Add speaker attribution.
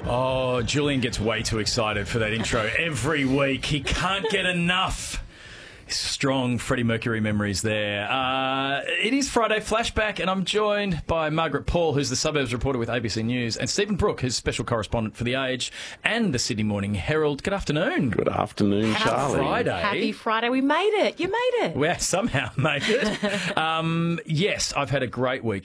Speaker 1: Oh, Julian gets way too excited for that intro every week. He can't get enough. Strong Freddie Mercury memories there. It is Friday Flashback, and I'm joined by Margaret Paul, who's the suburbs reporter with ABC News, and Stephen Brooke, who's special correspondent for The Age and the Sydney Morning Herald. Good afternoon.
Speaker 2: Good afternoon, Charlie.
Speaker 1: Happy
Speaker 3: Friday. We made it. You made it.
Speaker 1: We somehow made it. Yes, I've had a great week.